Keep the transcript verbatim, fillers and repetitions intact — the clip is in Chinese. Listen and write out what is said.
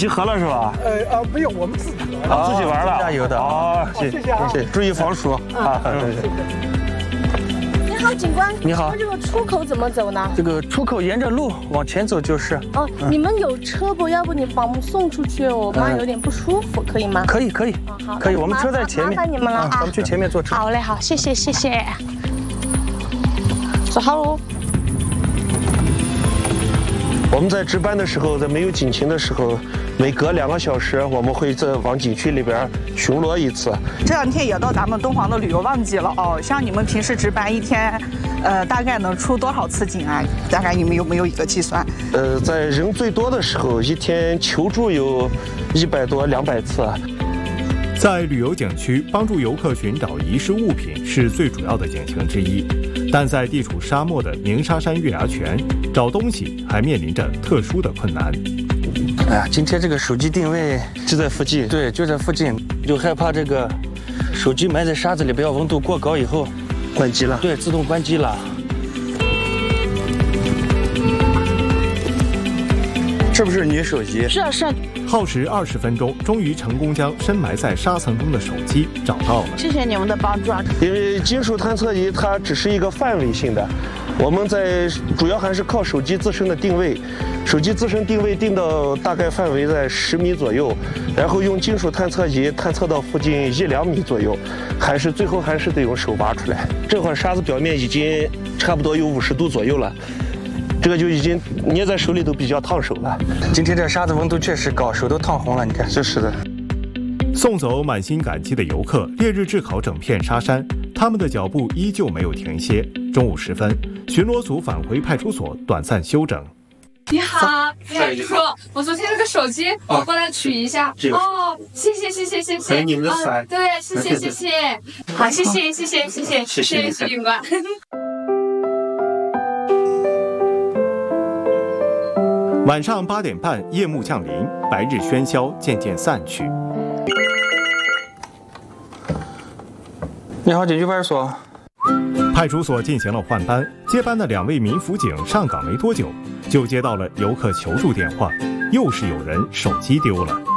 集合了是吧？ 呃啊，没有，我们自己玩。 啊，自己玩了， 加油的哦， 谢谢啊， 对，注意防暑啊。 你好，警官。 你好。 这个出口怎么走呢？ 这个出口沿着路往前走就是。 哦，你们有车不？要不你把我们送出去？我妈有点不舒服，可以吗？ 可以，可以， 好， 可以。我们车在前面。 麻烦你们了啊！ 咱们去前面坐车。 好嘞，好，谢谢，谢谢。走好喽。 我们在值班的时候，在没有警情的时候，每隔两个小时，我们会在往景区里边巡逻一次。 这两天也到咱们敦煌的旅游旺季了哦，像你们平时值班一天，呃，大概能出多少次警啊？大概你们有没有一个计算？ 呃，在人最多的时候，一天求助有一百多、两百次。 在旅游景区，帮助游客寻找遗失物品是最主要的警情之一，但在地处沙漠的鸣沙山月牙泉，找东西还面临着特殊的困难。 哎呀，今天这个手机定位就在附近， 对，就在附近，就害怕这个手机埋在沙子里，不要温度过高以后关机了。 对，自动关机了。是不是你手机？ 是啊，是啊。 耗时二十分钟，终于成功将深埋在沙层中的手机找到了。 谢谢你们的帮助啊！ 因为金属探测仪它只是一个范围性的，我们在主要还是靠手机自身的定位，手机自身定位定到大概范围在十米左右，然后用金属探测仪探测到附近一两米左右，还是最后还是得用手挖出来。这块沙子表面已经差不多有五十度左右了。这个就已经捏在手里都比较烫手了。 今天这沙子温度确实高，手都烫红了。你看， 就是的。 送走满心感激的游客，烈日炙烤整片沙山，他们的脚步依旧没有停歇。中午时分，巡逻组返回派出所短暂休整。 你好，哎，叔叔，我昨天那个手机，我过来取一下。哦，谢谢谢谢谢谢。 还有你们的伞。 对，谢谢谢谢。好，谢谢谢谢谢谢谢谢徐警官。 晚上八点半，夜幕降临，白日喧嚣渐渐散去。 你好，景区派出所。 派出所进行了换班，接班的两位民辅警上岗没多久，就接到了游客求助电话，又是有人手机丢了。